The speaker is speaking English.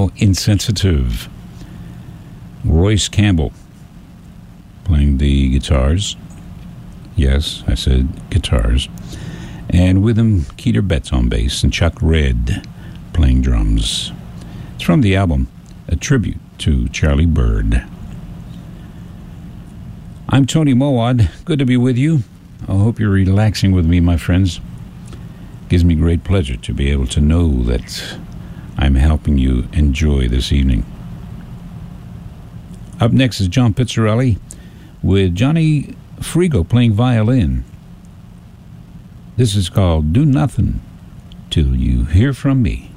How Insensitive. Royce Campbell playing the guitars. Yes, I said guitars. And with him, Keter Betts on bass and Chuck Red playing drums. It's from the album A Tribute to Charlie Bird. I'm Tony Mowat. Good to be with you. I hope you're relaxing with me, my friends. Gives me great pleasure to be able to know that I'm helping you enjoy this evening. Up next is John Pizzarelli with Johnny Frigo playing violin. This is called Do Nothing Till You Hear From Me.